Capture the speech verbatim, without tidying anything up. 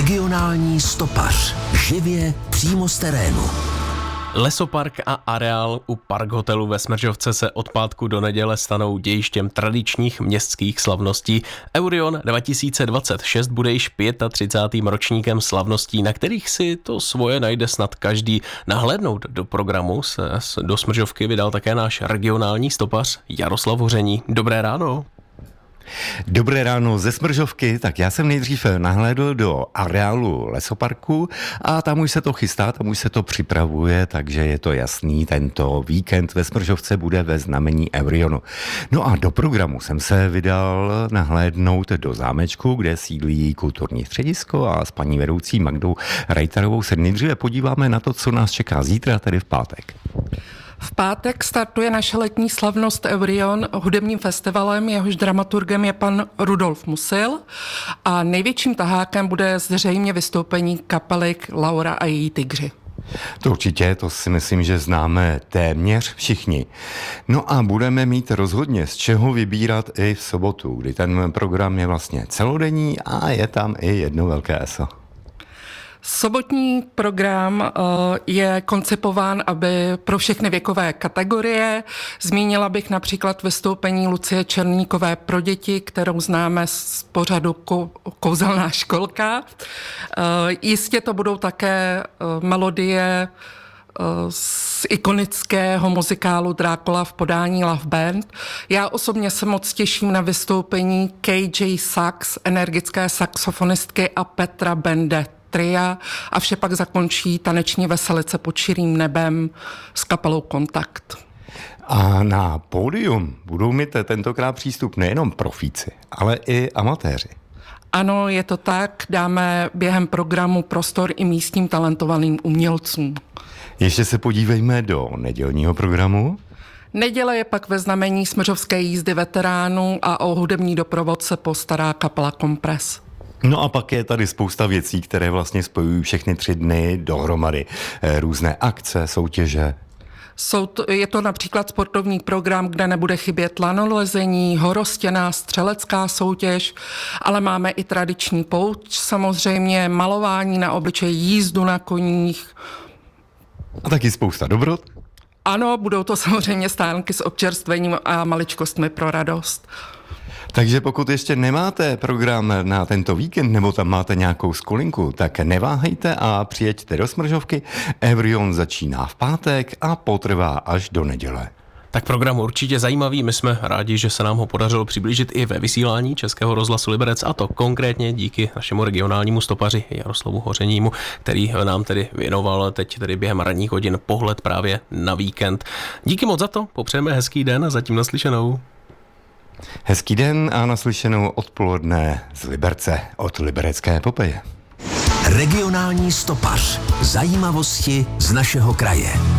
Regionální stopař. Živě přímo z terénu. Lesopark a areál u Park hotelu ve Smržovce se od pátku do neděle stanou dějištěm tradičních městských slavností. Eurion dva tisíce dvacet šest bude již třicátým pátým ročníkem slavností, na kterých si to svoje najde snad každý. Nahlédnout do programu se do Smržovky vydal také náš regionální stopař Jaroslav Hoření. Dobré ráno. Dobré ráno ze Smržovky, tak já jsem nejdřív nahlédl do areálu lesoparku a tam už se to chystá, tam už se to připravuje, takže je to jasný, tento víkend ve Smržovce bude ve znamení Eurionu. No a do programu jsem se vydal nahlédnout do zámečku, kde sídlí kulturní středisko, a s paní vedoucí Magdou Rajtarovou se nejdříve podíváme na to, co nás čeká zítra, tedy v pátek. V pátek startuje naše letní slavnost Eurion hudebním festivalem, jehož dramaturgem je pan Rudolf Musil a největším tahákem bude zřejmě vystoupení kapely Laura a její tygři. To určitě, to si myslím, že známe téměř všichni. No a budeme mít rozhodně z čeho vybírat i v sobotu, kdy ten program je vlastně celodenní a je tam i jedno velké eso. Sobotní program je koncipován, aby pro všechny věkové kategorie. Zmínila bych například vystoupení Lucie Černíkové pro děti, kterou známe z pořadu Kouzelná školka. Jistě to budou také melodie z ikonického muzikálu Drákula v podání Love Band. Já osobně se moc těším na vystoupení K J Sax, energické saxofonistky, a Petra Bende tria, a vše pak zakončí taneční veselice pod širým nebem s kapelou Kontakt. A na pódium budou mít tentokrát přístup nejenom profíci, ale i amatéři. Ano, je to tak. Dáme během programu prostor i místním talentovaným umělcům. Ještě se podívejme do nedělního programu. Neděle je pak ve znamení smržovské jízdy veteránů a o hudební doprovod se postará kapela Kompres. No a pak je tady spousta věcí, které vlastně spojují všechny tři dny dohromady. Různé akce, soutěže. Jsou to, je to například sportovní program, kde nebude chybět lanolezení, horostěná střelecká soutěž, ale máme i tradiční pouť, samozřejmě malování na obličeji, jízdu na koních. A taky spousta dobrot. Ano, budou to samozřejmě stánky s občerstvením a maličkostmi pro radost. Takže pokud ještě nemáte program na tento víkend nebo tam máte nějakou skulinku, tak neváhejte a přijeďte do Smržovky. Eurion začíná v pátek a potrvá až do neděle. Tak program určitě zajímavý, my jsme rádi, že se nám ho podařilo přiblížit i ve vysílání Českého rozhlasu Liberec, a to konkrétně díky našemu regionálnímu stopaři Jaroslavu Hořenímu, který nám tedy věnoval teď tedy během ranních hodin pohled právě na víkend. Díky moc za to, popřejeme hezký den, zatím naslyšenou. Hezký den a naslyšenou odpoledne z Liberce od Liberecké epopeje. Regionální stopař. Zajímavosti z našeho kraje.